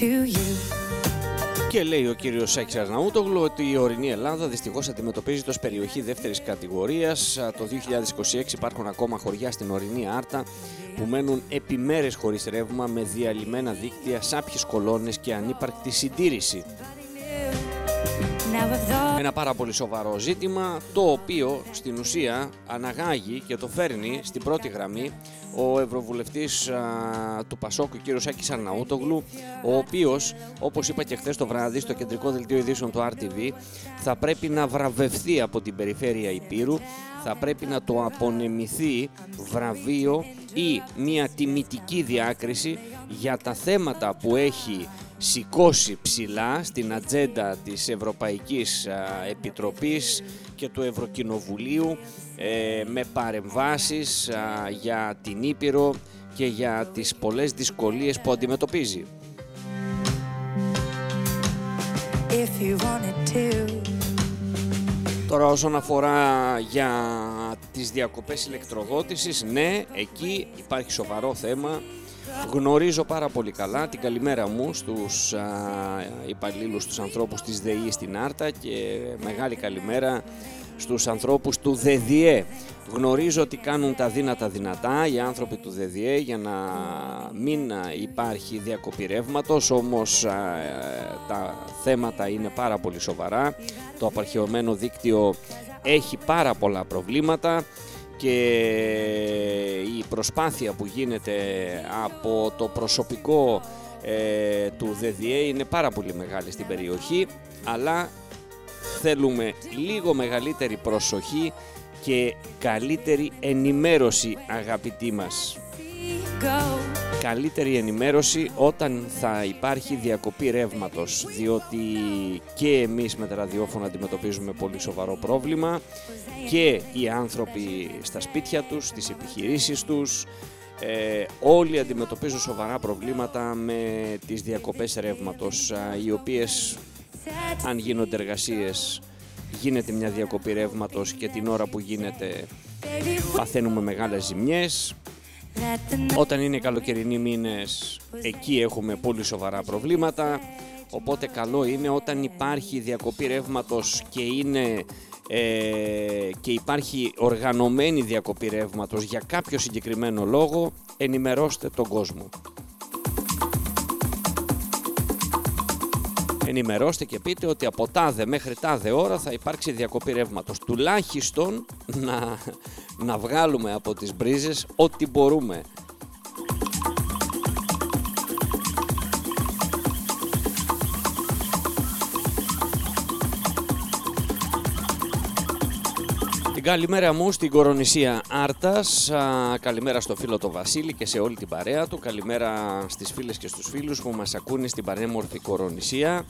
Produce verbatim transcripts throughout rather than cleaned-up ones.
Και λέει ο κύριος Σάκης Αρναούτογλου ότι η ορεινή Ελλάδα δυστυχώς αντιμετωπίζεται ως περιοχή δεύτερης κατηγορίας. Το δύο χιλιάδες είκοσι έξι υπάρχουν ακόμα χωριά στην ορεινή Άρτα που μένουν επί μέρες χωρίς ρεύμα, με διαλυμένα δίκτυα, σάπιες κολόνες και ανύπαρκτη συντήρηση. Ένα πάρα πολύ σοβαρό ζήτημα, το οποίο στην ουσία αναγάγει και το φέρνει στην πρώτη γραμμή ο Ευρωβουλευτής α, του Πασόκ, ο κύριος Σάκης Αρναούτογλου, ο οποίος, όπως είπα και χθες το βράδυ στο κεντρικό δελτίο ειδήσεων του αρ τι βι, θα πρέπει να βραβευθεί από την περιφέρεια Ηπείρου, θα πρέπει να το απονεμηθεί βραβείο ή μια τιμητική διάκριση για τα θέματα που έχει σηκώσει ψηλά στην ατζέντα της Ευρωπαϊκής Επιτροπής και του Ευρωκοινοβουλίου, ε, με παρεμβάσεις α, για την Ήπειρο και για τις πολλές δυσκολίες που αντιμετωπίζει. If you wanted to. Τώρα όσον αφορά για τις διακοπές ηλεκτροδότησης, ναι, εκεί υπάρχει σοβαρό θέμα. Γνωρίζω πάρα πολύ καλά, την καλημέρα μου στους α, υπαλλήλους, στους ανθρώπους της ΔΕΗ στην Άρτα και μεγάλη καλημέρα στους ανθρώπους του ΔΕΔΙΕ. Γνωρίζω ότι κάνουν τα δύνατα δυνατά οι άνθρωποι του ΔΕΔΙΕ για να μην υπάρχει διακοπή ρεύματος, όμως α, τα θέματα είναι πάρα πολύ σοβαρά. Το απαρχαιωμένο δίκτυο έχει πάρα πολλά προβλήματα και η προσπάθεια που γίνεται από το προσωπικό ε, του ΔΕΔΙΕ είναι πάρα πολύ μεγάλη στην περιοχή, αλλά θέλουμε λίγο μεγαλύτερη προσοχή και καλύτερη ενημέρωση, αγαπητοί μας. Καλύτερη ενημέρωση όταν θα υπάρχει διακοπή ρεύματος, διότι και εμείς με τα ραδιόφωνα αντιμετωπίζουμε πολύ σοβαρό πρόβλημα και οι άνθρωποι στα σπίτια τους, στις επιχειρήσεις τους, ε, όλοι αντιμετωπίζουν σοβαρά προβλήματα με τις διακοπές ρεύματος, οι οποίες, αν γίνονται εργασίες, γίνεται μια διακοπή ρεύματος και την ώρα που γίνεται παθαίνουμε μεγάλες ζημιές. Όταν είναι καλοκαιρινοί μήνες, εκεί έχουμε πολύ σοβαρά προβλήματα, οπότε καλό είναι όταν υπάρχει διακοπή ρεύματος και, είναι, ε, και υπάρχει οργανωμένη διακοπή ρεύματος για κάποιο συγκεκριμένο λόγο, ενημερώστε τον κόσμο. Ενημερώστε και πείτε ότι από τάδε μέχρι τάδε ώρα θα υπάρξει διακοπή ρεύματος. Τουλάχιστον να, να βγάλουμε από τις μπρίζες ό,τι μπορούμε. Την καλημέρα μου στην Κορονησία Άρτας, καλημέρα στο φίλο το Βασίλη και σε όλη την παρέα του, καλημέρα στις φίλες και στους φίλους που μας ακούνε στην πανέμορφη Κορονησία.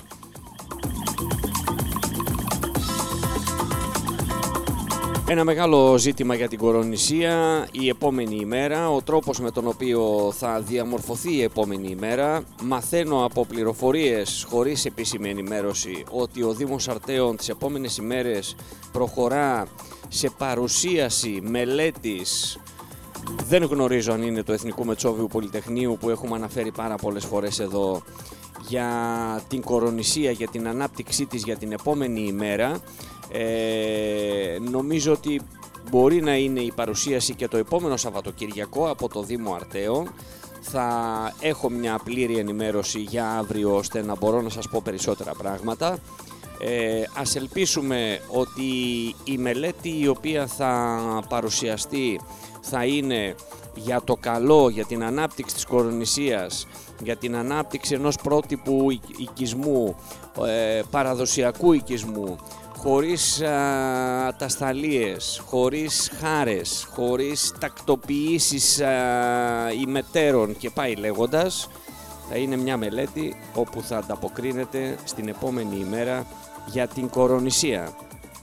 Ένα μεγάλο ζήτημα για την Κορονησία η επόμενη ημέρα, ο τρόπος με τον οποίο θα διαμορφωθεί η επόμενη ημέρα. Μαθαίνω από πληροφορίες χωρίς επίσημη ενημέρωση ότι ο Δήμος Αρτέων τις επόμενες ημέρες προχωρά σε παρουσίαση μελέτης, δεν γνωρίζω αν είναι το Εθνικού Μετσόβιου Πολυτεχνείου που έχουμε αναφέρει πάρα πολλές φορές εδώ, για την Κορονησία, για την ανάπτυξή της για την επόμενη ημέρα. Ε, νομίζω ότι μπορεί να είναι η παρουσίαση και το επόμενο Σαββατοκυριακό από το Δήμο Αρτέων. Θα έχω μια πλήρη ενημέρωση για αύριο ώστε να μπορώ να σας πω περισσότερα πράγματα. Ε, ας ελπίσουμε ότι η μελέτη η οποία θα παρουσιαστεί θα είναι για το καλό, για την ανάπτυξη της Κορονησίας, για την ανάπτυξη ενός πρότυπου οικισμού, ε, παραδοσιακού οικισμού, χωρίς α, ατασταλίες, χωρίς χάρες, χωρίς τακτοποιήσεις α, ημετέρων και πάει λέγοντας. Θα είναι μια μελέτη όπου θα ανταποκρίνεται στην επόμενη ημέρα για την Κορονησία.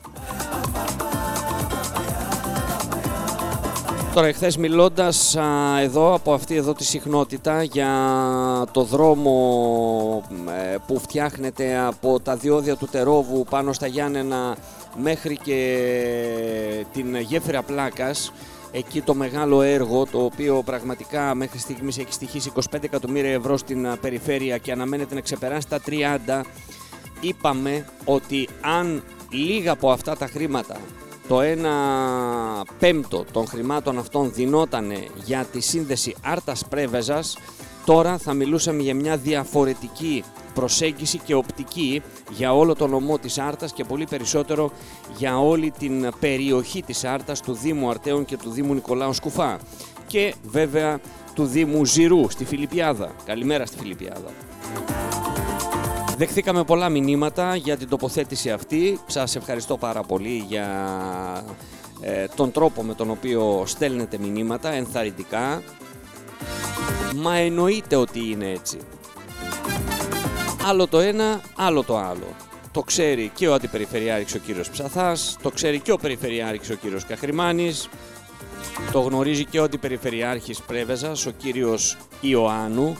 Τώρα εχθές μιλώντας α, εδώ από αυτή εδώ τη συχνότητα για το δρόμο ε, που φτιάχνεται από τα διόδια του Τερόβου πάνω στα Γιάννενα μέχρι και την γέφυρα Πλάκας, εκεί το μεγάλο έργο, το οποίο πραγματικά μέχρι στιγμής έχει στοιχήσει είκοσι πέντε εκατομμύρια ευρώ στην περιφέρεια και αναμένεται να ξεπεράσει τα τριάντα. Είπαμε ότι αν λίγα από αυτά τα χρήματα, το ένα πέμπτο των χρημάτων αυτών δινότανε για τη σύνδεση Άρτας Πρέβεζας, τώρα θα μιλούσαμε για μια διαφορετική προσέγγιση και οπτική για όλο το νομό της Άρτας και πολύ περισσότερο για όλη την περιοχή της Άρτας, του Δήμου Αρτέων και του Δήμου Νικολάου Σκουφά και βέβαια του Δήμου Ζηρού στη Φιλιππιάδα. Καλημέρα στη Φιλιππιάδα. Δεχθήκαμε πολλά μηνύματα για την τοποθέτηση αυτή. Σας ευχαριστώ πάρα πολύ για ε, τον τρόπο με τον οποίο στέλνετε μηνύματα ενθαρρυντικά. Μα εννοείται ότι είναι έτσι. Άλλο το ένα, άλλο το άλλο. Το ξέρει και ο Αντιπεριφερειάρχης ο κύριος Ψαθάς, το ξέρει και ο Περιφερειάρχης ο κύριος Καχρημάνης, το γνωρίζει και ο Αντιπεριφερειάρχης Πρέβεζας ο κύριος Ιωάννου.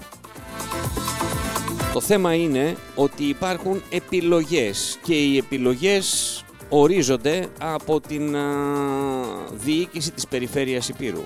Το θέμα είναι ότι υπάρχουν επιλογές και οι επιλογές ορίζονται από την α, διοίκηση της Περιφέρειας Ηπείρου.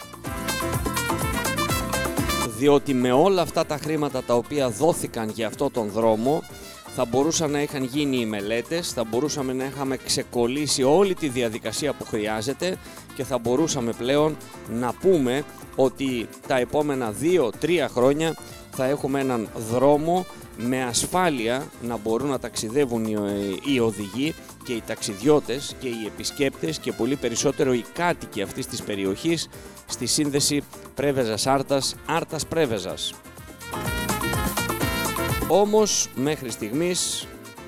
Διότι με όλα αυτά τα χρήματα τα οποία δόθηκαν για αυτό τον δρόμο θα μπορούσαν να είχαν γίνει οι μελέτες, θα μπορούσαμε να είχαμε ξεκολλήσει όλη τη διαδικασία που χρειάζεται και θα μπορούσαμε πλέον να πούμε ότι τα επόμενα δύο τρία χρόνια θα έχουμε έναν δρόμο με ασφάλεια να μπορούν να ταξιδεύουν οι οδηγοί και οι ταξιδιώτες και οι επισκέπτες και πολύ περισσότερο οι κάτοικοι αυτής της περιοχής στη σύνδεση Πρέβεζας Άρτας, Άρτας Πρέβεζας. Όμως μέχρι στιγμής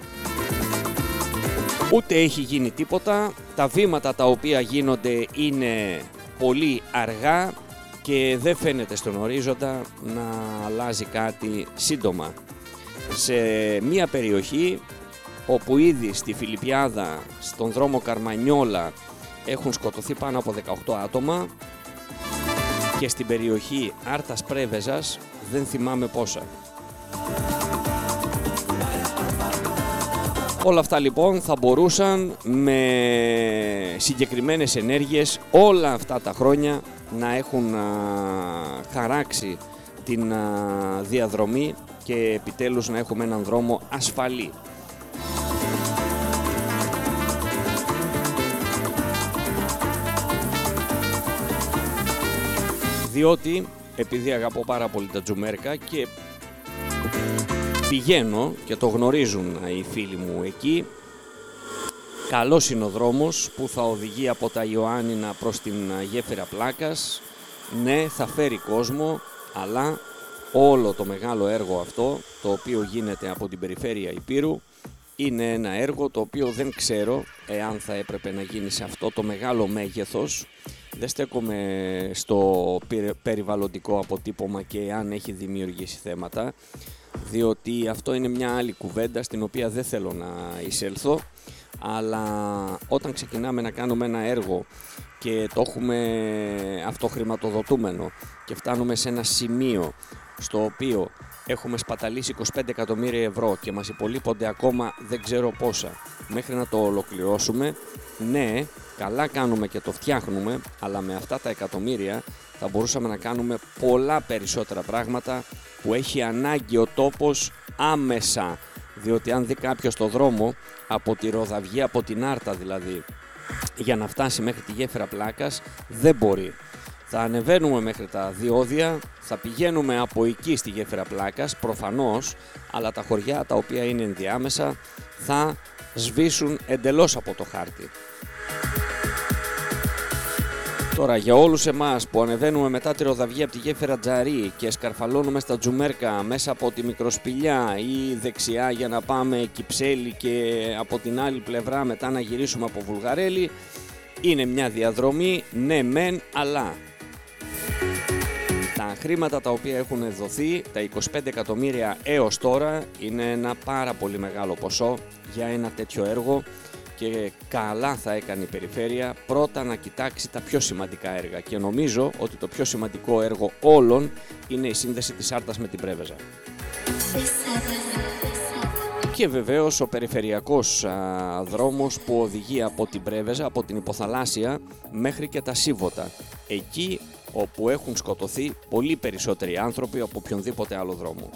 ούτε έχει γίνει τίποτα, τα βήματα τα οποία γίνονται είναι πολύ αργά και δεν φαίνεται στον ορίζοντα να αλλάζει κάτι σύντομα. Σε μια περιοχή όπου ήδη στη Φιλιππιάδα, στον δρόμο Καρμανιόλα έχουν σκοτωθεί πάνω από δεκαοκτώ άτομα και στην περιοχή Άρτας Πρέβεζας δεν θυμάμαι πόσα. Όλα αυτά λοιπόν θα μπορούσαν με συγκεκριμένες ενέργειες όλα αυτά τα χρόνια να έχουν α, χαράξει την α, διαδρομή και επιτέλους να έχουμε έναν δρόμο ασφαλή. Διότι επειδή αγαπώ πάρα πολύ τα τζουμέρκα και πηγαίνω και το γνωρίζουν οι φίλοι μου εκεί, καλός είναι ο δρόμος που θα οδηγεί από τα Ιωάννινα προς την γέφυρα Πλάκας. Ναι, θα φέρει κόσμο, αλλά όλο το μεγάλο έργο αυτό, το οποίο γίνεται από την περιφέρεια Ηπείρου, είναι ένα έργο το οποίο δεν ξέρω εάν θα έπρεπε να γίνει σε αυτό το μεγάλο μέγεθος. Δεν στέκομαι στο περιβαλλοντικό αποτύπωμα και αν έχει δημιουργήσει θέματα, διότι αυτό είναι μια άλλη κουβέντα στην οποία δεν θέλω να εισέλθω, αλλά όταν ξεκινάμε να κάνουμε ένα έργο και το έχουμε αυτοχρηματοδοτούμενο και φτάνουμε σε ένα σημείο στο οποίο έχουμε σπαταλήσει είκοσι πέντε εκατομμύρια ευρώ και μας υπολείπονται ακόμα δεν ξέρω πόσα μέχρι να το ολοκληρώσουμε, ναι, καλά κάνουμε και το φτιάχνουμε, αλλά με αυτά τα εκατομμύρια θα μπορούσαμε να κάνουμε πολλά περισσότερα πράγματα που έχει ανάγκη ο τόπος άμεσα. Διότι αν δει κάποιος το δρόμο από τη Ροδαυγή, από την Άρτα δηλαδή, για να φτάσει μέχρι τη γέφυρα Πλάκας, δεν μπορεί. Θα ανεβαίνουμε μέχρι τα διόδια, θα πηγαίνουμε από εκεί στη γέφυρα Πλάκας, προφανώς, αλλά τα χωριά τα οποία είναι ενδιάμεσα θα σβήσουν εντελώς από το χάρτη. Τώρα για όλους εμάς που ανεβαίνουμε μετά τη Ροδαυγή από τη γέφυρα Τζαρί και σκαρφαλώνουμε στα Τζουμέρκα μέσα από τη Μικροσπηλιά ή δεξιά για να πάμε Κυψέλη και από την άλλη πλευρά μετά να γυρίσουμε από Βουλγαρέλη, είναι μια διαδρομή, ναι μεν, αλλά τα χρήματα τα οποία έχουν δοθεί, τα είκοσι πέντε εκατομμύρια έως τώρα, είναι ένα πάρα πολύ μεγάλο ποσό για ένα τέτοιο έργο. Και καλά θα έκανε η Περιφέρεια πρώτα να κοιτάξει τα πιο σημαντικά έργα και νομίζω ότι το πιο σημαντικό έργο όλων είναι η σύνδεση της Άρτας με την Πρέβεζα. Και βεβαίως ο περιφερειακός α, δρόμος που οδηγεί από την Πρέβεζα, από την Υποθαλάσσια μέχρι και τα Σίβωτα. Εκεί όπου έχουν σκοτωθεί πολύ περισσότεροι άνθρωποι από οποιονδήποτε άλλο δρόμο.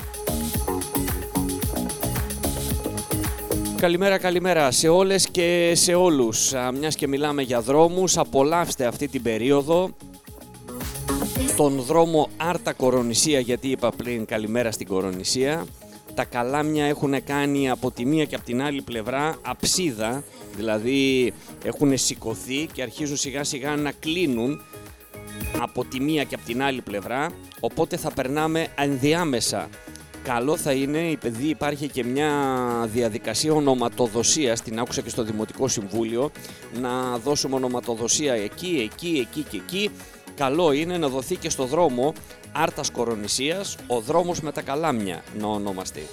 Καλημέρα, καλημέρα σε όλες και σε όλους. Μιας και μιλάμε για δρόμους, απολαύστε αυτή την περίοδο τον δρόμο Άρτα Κορονησία, γιατί είπα πριν καλημέρα στην Κορονησία. Τα καλάμια έχουν κάνει από τη μία και από την άλλη πλευρά αψίδα, δηλαδή έχουν σηκωθεί και αρχίζουν σιγά σιγά να κλείνουν από τη μία και από την άλλη πλευρά, οπότε θα περνάμε ενδιάμεσα. Καλό θα είναι, επειδή υπάρχει και μια διαδικασία ονοματοδοσίας, την άκουσα και στο Δημοτικό Συμβούλιο, να δώσουμε ονοματοδοσία εκεί, εκεί, εκεί και εκεί. Καλό είναι να δοθεί και στο δρόμο Άρτας Κορονησίας ο δρόμος με τα καλάμια να ονομαστεί.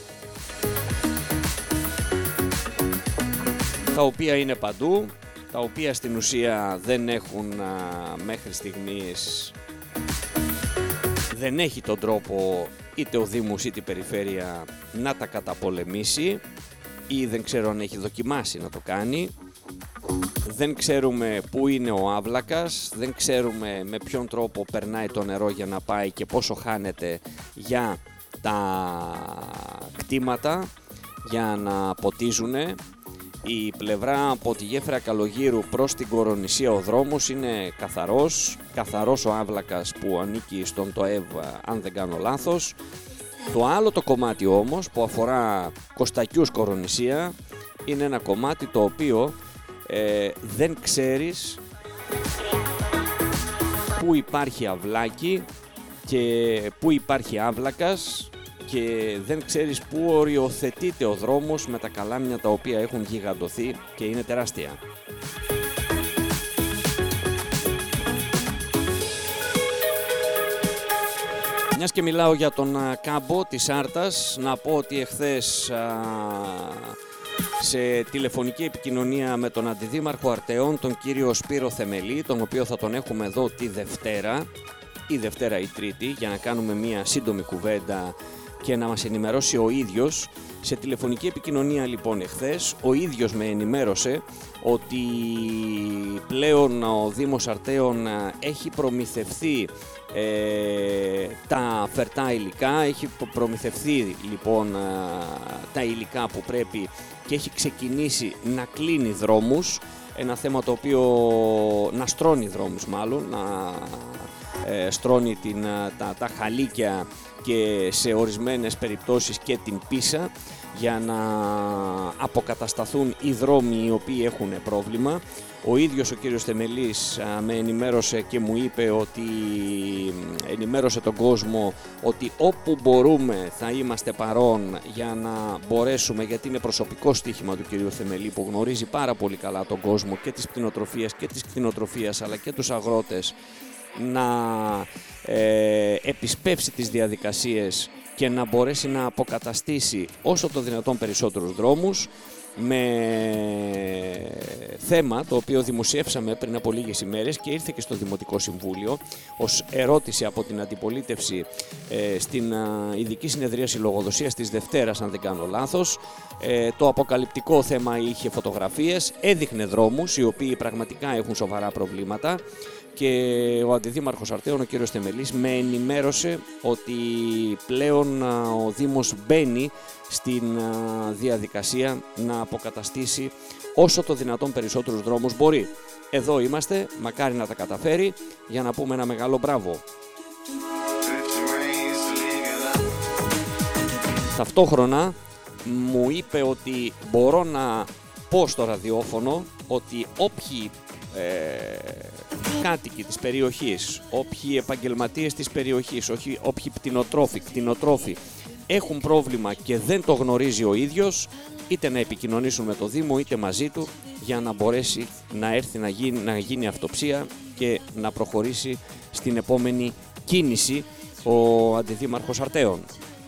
Τα οποία είναι παντού, τα οποία στην ουσία δεν έχουν α, μέχρι στιγμής, δεν έχει τον τρόπο είτε ο Δήμος είτε η Περιφέρεια να τα καταπολεμήσει, ή δεν ξέρω αν έχει δοκιμάσει να το κάνει. Δεν ξέρουμε πού είναι ο Άβλακας, δεν ξέρουμε με ποιον τρόπο περνάει το νερό για να πάει και πόσο χάνεται για τα κτήματα, για να ποτίζουνε. Η πλευρά από τη γέφυρα Καλογύρου προς την Κορονησία ο δρόμος είναι καθαρός, καθαρός ο Άβλακας που ανήκει στον ΤΟΕΒ αν δεν κάνω λάθος. Το άλλο το κομμάτι όμως που αφορά Κωστακιούς Κορονησία είναι ένα κομμάτι το οποίο ε, δεν ξέρεις πού υπάρχει αυλάκι και πού υπάρχει Άβλακας και δεν ξέρεις πού οριοθετείται ο δρόμος με τα καλάμια τα οποία έχουν γιγαντωθεί και είναι τεράστια. Μιας και μιλάω για τον κάμπο της Άρτας, να πω ότι εχθές α, σε τηλεφωνική επικοινωνία με τον Αντιδήμαρχο Αρτεών, τον κύριο Σπύρο Θεμελή, τον οποίο θα τον έχουμε εδώ τη Δευτέρα, ή Δευτέρα ή Τρίτη, για να κάνουμε μια σύντομη κουβέντα και να μας ενημερώσει ο ίδιος. Σε τηλεφωνική επικοινωνία λοιπόν εχθές, ο ίδιος με ενημέρωσε ότι πλέον ο Δήμος Αρτέων έχει προμηθευθεί ε, τα φερτά υλικά, έχει προμηθευθεί λοιπόν τα υλικά που πρέπει και έχει ξεκινήσει να κλείνει δρόμους, ένα θέμα το οποίο να στρώνει δρόμους μάλλον, να ε, στρώνει την, τα, τα χαλίκια και σε ορισμένες περιπτώσεις και την πίσα για να αποκατασταθούν οι δρόμοι οι οποίοι έχουν πρόβλημα. Ο ίδιος ο κύριος Θεμελής με ενημέρωσε και μου είπε ότι ενημέρωσε τον κόσμο ότι όπου μπορούμε θα είμαστε παρόν για να μπορέσουμε, γιατί είναι προσωπικό στοίχημα του κυρίου Θεμελή που γνωρίζει πάρα πολύ καλά τον κόσμο και της κτηνοτροφίας και της κτηνοτροφίας αλλά και τους αγρότες, να ε, επισπεύσει τις διαδικασίες και να μπορέσει να αποκαταστήσει όσο το δυνατόν περισσότερους δρόμους, με θέμα το οποίο δημοσιεύσαμε πριν από λίγες ημέρες και ήρθε και στο Δημοτικό Συμβούλιο ως ερώτηση από την αντιπολίτευση ε, στην α, ειδική συνεδρίαση λογοδοσίας της Δευτέρας, αν δεν κάνω λάθος. Ε, το αποκαλυπτικό θέμα είχε φωτογραφίες, έδειχνε δρόμους οι οποίοι πραγματικά έχουν σοβαρά προβλήματα. Και ο Αντιδήμαρχος Αρτέων, ο κύριος Θεμελής, με ενημέρωσε ότι πλέον ο Δήμος μπαίνει στην διαδικασία να αποκαταστήσει όσο το δυνατόν περισσότερους δρόμους μπορεί. Εδώ είμαστε, μακάρι να τα καταφέρει, για να πούμε ένα μεγάλο μπράβο. Ταυτόχρονα μου είπε ότι μπορώ να πω στο ραδιόφωνο ότι όποιοι ε, κάτοικοι της περιοχής, όποιοι επαγγελματίες της περιοχής, όποιοι, όποιοι πτηνοτρόφοι, κτηνοτρόφοι έχουν πρόβλημα και δεν το γνωρίζει ο ίδιος, είτε να επικοινωνήσουν με το Δήμο είτε μαζί του για να μπορέσει να έρθει να γίνει, να γίνει αυτοψία και να προχωρήσει στην επόμενη κίνηση ο Αντιδήμαρχος Αρτέων.